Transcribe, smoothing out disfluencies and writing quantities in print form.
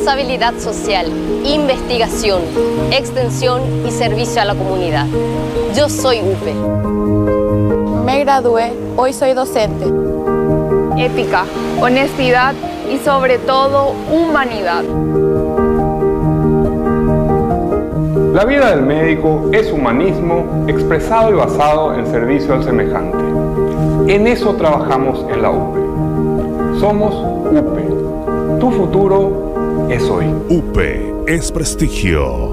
responsabilidad social, investigación, extensión y servicio a la comunidad. Yo soy UPE. Me gradué, hoy soy docente. Ética, honestidad y sobre todo humanidad. La vida del médico es humanismo expresado y basado en servicio al semejante. En eso trabajamos en la UPE. Somos UPE. Tu futuro es hoy. UPE es prestigio.